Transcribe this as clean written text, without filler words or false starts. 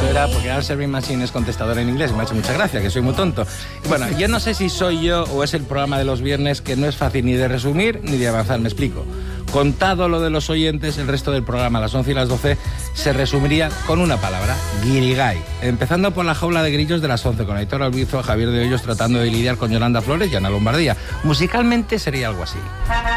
Eso era porque Answering Machine es contestador en inglés y me ha hecho mucha gracia, que soy muy tonto. Bueno, yo no sé si soy yo o es el programa de los viernes que no es fácil ni de resumir ni de avanzar, me explico. Contado lo de los oyentes, el resto del programa a las 11 y las 12 se resumiría con una palabra, guirigay. Empezando por la jaula de grillos de las 11, con Aitor Albizo, Javier de Hoyos tratando de lidiar con Yolanda Flores y Ana Lombardía. Musicalmente sería algo así.